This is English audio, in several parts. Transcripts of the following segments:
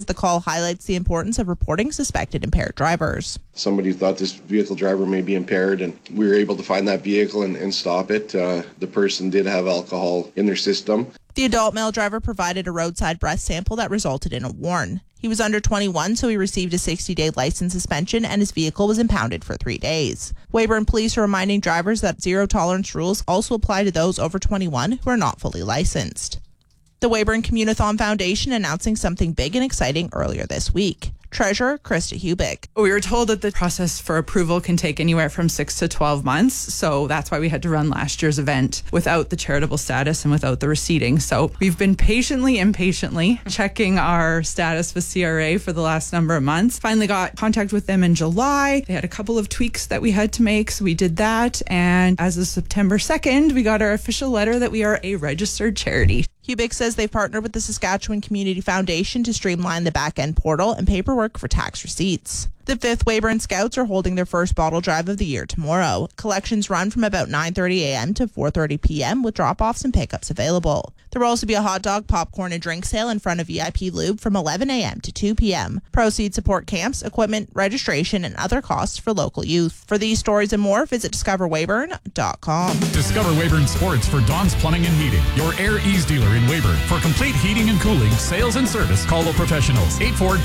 the call highlights the importance of reporting suspected impaired drivers. Somebody thought this vehicle driver may be impaired, and we were able to find that vehicle and stop it. The person did have alcohol in their system. The adult male driver provided a roadside breath sample that resulted in a warrant. He was under 21, so he received a 60-day license suspension and his vehicle was impounded for 3 days. Weyburn police are reminding drivers that zero-tolerance rules also apply to those over 21 who are not fully licensed. The Weyburn Communithon Foundation announcing something big and exciting earlier this week. Treasurer Krista Hubick. We were told that the process for approval can take anywhere from 6 to 12 months. So that's why we had to run last year's event without the charitable status and without the receipting. So we've been impatiently checking our status with CRA for the last number of months. Finally got contact with them in July. They had a couple of tweaks that we had to make. So we did that. And as of September 2nd, we got our official letter that we are a registered charity. Hubick says they've partnered with the Saskatchewan Community Foundation to streamline the back-end portal and paperwork for tax receipts. The 5th Weyburn Scouts are holding their first bottle drive of the year tomorrow. Collections run from about 9:30 a.m. to 4:30 p.m. with drop-offs and pickups available. There will also be a hot dog, popcorn, and drink sale in front of VIP Lube from 11 a.m. to 2 p.m. Proceeds support camps, equipment, registration, and other costs for local youth. For these stories and more, visit discoverweyburn.com. Discover Weyburn Sports for Don's Plumbing and Heating, your Air Ease dealer in Weyburn. For complete heating and cooling, sales and service, call the professionals.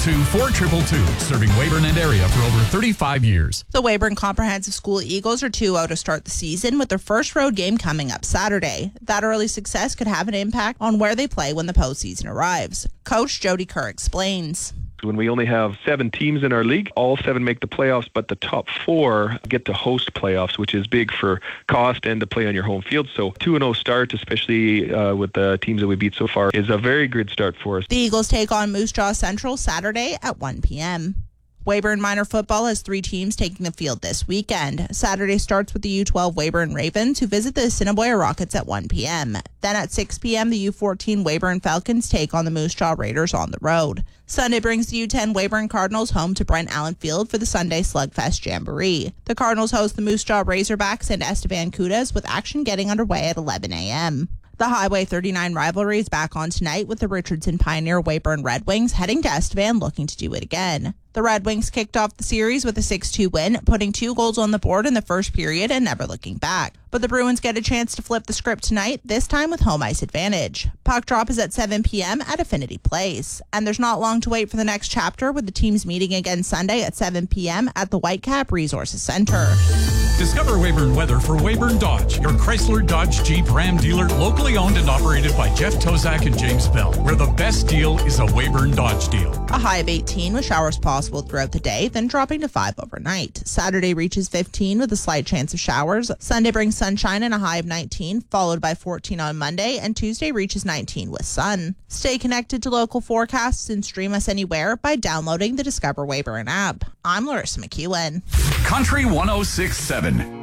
842-4222, serving Weyburn and area for over 35 years. The Weyburn Comprehensive School Eagles are 2-0 to start the season with their first road game coming up Saturday. That early success could have an impact on where they play when the postseason arrives. Coach Jody Kerr explains. When we only have 7 teams in our league, all 7 make the playoffs, but the top 4 get to host playoffs, which is big for cost and to play on your home field. So 2-0 start, especially with the teams that we beat so far, is a very good start for us. The Eagles take on Moose Jaw Central Saturday at 1 p.m. Weyburn Minor Football has 3 teams taking the field this weekend. Saturday starts with the U12 Weyburn Ravens, who visit the Assiniboia Rockets at 1 p.m. Then at 6 p.m., the U14 Weyburn Falcons take on the Moose Jaw Raiders on the road. Sunday brings the U10 Weyburn Cardinals home to Brent Allen Field for the Sunday Slugfest Jamboree. The Cardinals host the Moose Jaw Razorbacks and Esteban Cudas, with action getting underway at 11 a.m. The Highway 39 rivalry is back on tonight with the Richardson Pioneer Weyburn Red Wings heading to Estevan looking to do it again. The Red Wings kicked off the series with a 6-2 win, putting 2 goals on the board in the first period and never looking back. But the Bruins get a chance to flip the script tonight, this time with home ice advantage. Puck drop is at 7 p.m. at Affinity Place. And there's not long to wait for the next chapter, with the teams meeting again Sunday at 7 p.m. at the Whitecap Resources Center. Discover Weyburn weather for Weyburn Dodge, your Chrysler, Dodge, Jeep, Ram dealer, locally owned and operated by Jeff Tozak and James Bell, where the best deal is a Weyburn Dodge deal. A high of 18 with showers possible throughout the day, then dropping to 5 overnight. Saturday reaches 15 with a slight chance of showers. Sunday brings sunshine and a high of 19, followed by 14 on Monday, and Tuesday reaches 19 with sun. Stay connected to local forecasts and stream us anywhere by downloading the Discover Weyburn app. I'm Larissa McEwen. Country 106.7.